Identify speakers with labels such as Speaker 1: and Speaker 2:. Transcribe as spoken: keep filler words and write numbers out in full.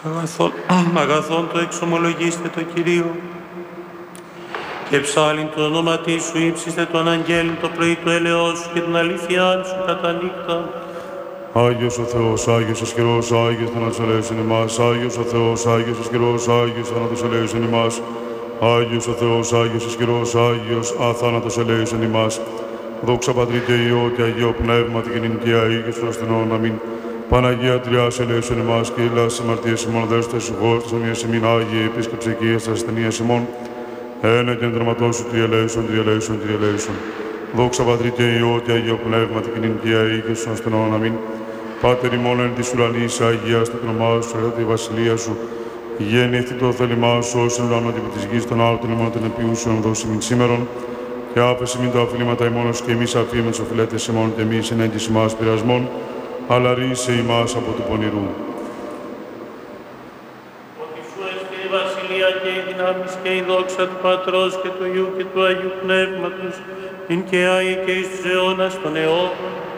Speaker 1: Αγαθόν, αγαθόν το εξομολογήστε το Κυρίο. Και ψάλιν το όνομα σου ύψιστε των αγγέλων το πρωί του έλεος σου και την αλήθειά σου κατά νύχτα.
Speaker 2: Άγιος ο Θεός, Άγιος ισχυρός, Άγιος θάνατος ελέησον ημάς. Άγιος ο Θεός, Άγιος ισχυρός, Άγιος θάνατος ελέησον ημάς. Άγιος ο Θεός, Άγιος ισχυρός, Άγιος αθάνατος ελέησον ημάς. Δόξα Πατρί και Υιό και Αγίο Πνεύματι και νυν και αεί και στους αστυνών. Αμήν. Παναγία Τριάς ελέησον ημάς και ηλάς αμαρτίες ημών δέστος ησυχώς της ομοίας ημίν Άγιε Επίσκεψε και ίας ασθενείας ημών. Ένα και εντραματός σου τριελέησον, τριελέησον, τριελέησον. Δόξα Πατρί και Υιό και Αγίο Πνεύματι και νυν και αεί και στους ασθενών. Αμήν. Πάτερ ημών εν της ουρανής, Αγίας το όνομά σου, έρχεται η βασιλεία σου. Γέννηθη το θέλημά σου, ως εν ουρανό και επί της γης των άλλων ημών των επιούσεων δώσει μην σήμερον. Και άφεση μην τα αφιλήματα ημών σου και εμείς αφήμεν τους οφειλέτες ημών και εμείς εν έγκυς ημάς πειρασμών, αλλά ρίσε ημάς από του πονηρού.
Speaker 1: Ότι σου έστε η βασιλεία και η δυνάμεις και η δόξα του Πατρός και του Υιού και του Αγίου Πνεύματος, ειν και άη και εις τους αιώνας των αιώνων.